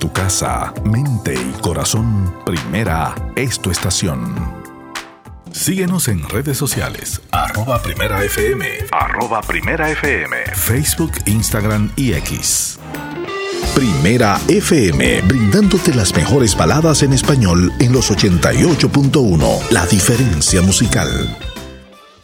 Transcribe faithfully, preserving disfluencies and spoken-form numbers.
tu casa, mente y corazón, Primera es tu estación. Síguenos en redes sociales, arroba Primera F M, arroba Primera F M, Facebook, Instagram y X. Primera F M, brindándote las mejores baladas en español en los ochenta y ocho punto uno, La Diferencia Musical.